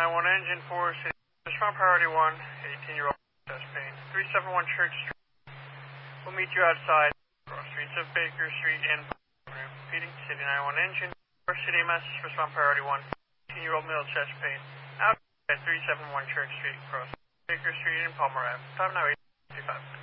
911 engine 4, city. Respond priority 1, 18-year-old chest pain. 371 Church Street. We'll meet you outside. Cross streets of Baker Street and repeating city 911 engine 4, city message. Respond priority 1, 18-year-old male chest pain. Out at 371 Church Street, cross Baker Street and Palmer Ave. Time now 8:55.